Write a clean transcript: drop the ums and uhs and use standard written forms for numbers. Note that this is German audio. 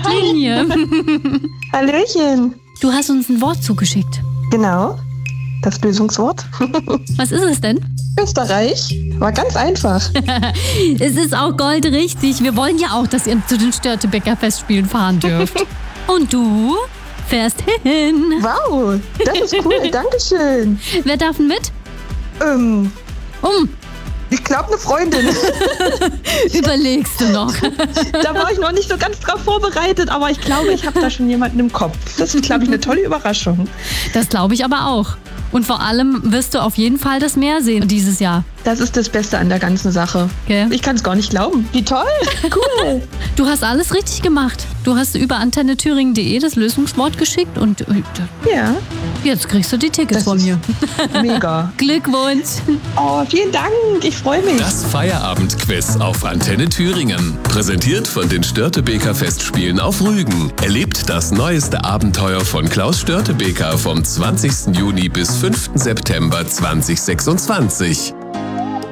Linie. Hallöchen. Du hast uns ein Wort zugeschickt. Genau, das Lösungswort. Was ist es denn? Österreich. War ganz einfach. Es ist auch goldrichtig. Wir wollen ja auch, dass ihr zu den Störtebeker Festspielen fahren dürft. Und du fährst hin. Wow, das ist cool. Dankeschön. Wer darf denn mit? Ich glaube, eine Freundin. Überlegst du noch. Da war ich noch nicht so ganz drauf vorbereitet, aber ich glaube, ich habe da schon jemanden im Kopf. Das ist, glaube ich, eine tolle Überraschung. Das glaube ich aber auch. Und vor allem wirst du auf jeden Fall das Meer sehen dieses Jahr. Das ist das Beste an der ganzen Sache. Okay. Ich kann es gar nicht glauben. Wie toll. Cool. Du hast alles richtig gemacht. Du hast über antennethüringen.de das Lösungswort geschickt und Ja. jetzt kriegst du die Tickets Das von ist mir. Mega. Glückwunsch. Oh, vielen Dank. Ich freue mich. Das Feierabendquiz auf Antenne Thüringen. Präsentiert von den Störtebeker Festspielen auf Rügen. Erlebt das neueste Abenteuer von Klaus Störtebeker vom 20. Juni bis 5. September 2026.